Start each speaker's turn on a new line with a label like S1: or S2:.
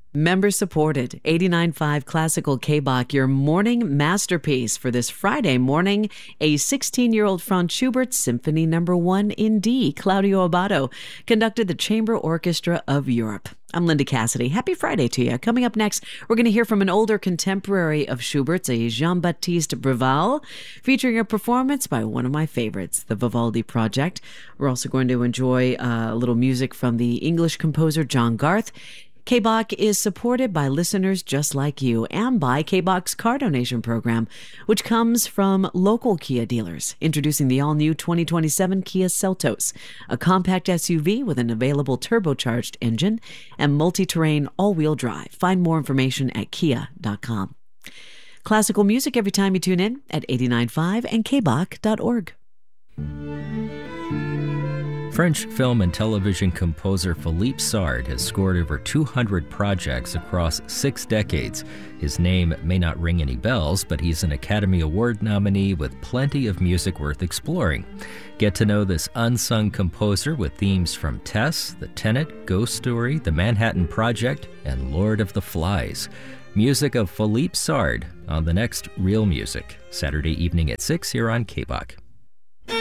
S1: Member supported 89.5 Classical K-Bach, your morning masterpiece for this Friday morning. A 16-year-old Franz Schubert Symphony No. 1 in D. Claudio Abbado conducted the Chamber Orchestra of Europe. I'm Linda Cassidy. Happy Friday to you. Coming up next, we're going to hear from an older contemporary of Schubert's, a Jean-Baptiste Breval, featuring a performance by one of my favorites, the Vivaldi Project. We're also going to enjoy a little music from the English composer John Garth. K-Bach is supported by listeners just like you and by K-Bach's car donation program, which comes from local Kia dealers, introducing the all-new 2027 Kia Seltos, a compact SUV with an available turbocharged engine and multi-terrain all-wheel drive. Find more information at kia.com. Classical music every time you tune in at 89.5 and kbach.org.
S2: French film and television composer Philippe Sard has scored over 200 projects across 6 decades. His name may not ring any bells, but he's an Academy Award nominee with plenty of music worth exploring. Get to know this unsung composer with themes from Tess, The Tenet, Ghost Story, The Manhattan Project, and Lord of the Flies. Music of Philippe Sard on the next Real Music, Saturday evening at 6 here on K-Bach.